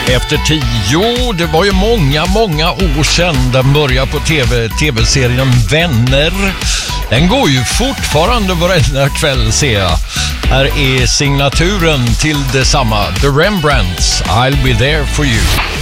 efter 10. Det var ju många år sedan den började på tv-serien Vänner. Den går ju fortfarande varenda kväll, ser jag. Här är signaturen till detsamma. The Rembrandts, I'll be there for you.